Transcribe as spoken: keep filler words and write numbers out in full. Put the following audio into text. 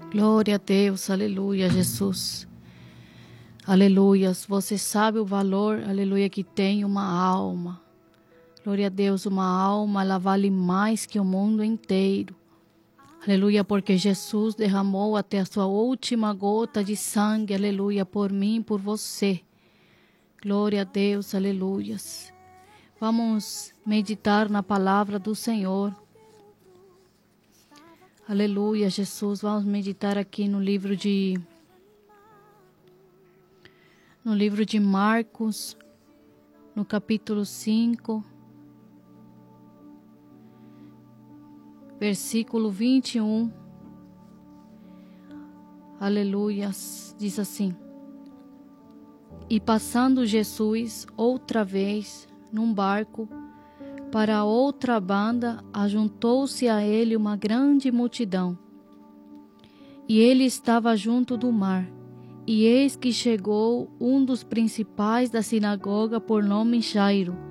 Glória a Deus, aleluia, Jesus. Aleluia, você sabe o valor, aleluia, que tem uma alma. Glória a Deus, uma alma, ela vale mais que o mundo inteiro. Aleluia, porque Jesus derramou até a sua última gota de sangue, aleluia, por mim, por você. Glória a Deus, aleluia. Vamos meditar na palavra do Senhor. Aleluia, Jesus. Vamos meditar aqui no livro de no livro de Marcos, no capítulo cinco, versículo vinte e um. Aleluia. Diz assim: E passando Jesus outra vez num barco para outra banda, ajuntou-se a ele uma grande multidão. E ele estava junto do mar. E eis que chegou um dos principais da sinagoga, por nome Jairo,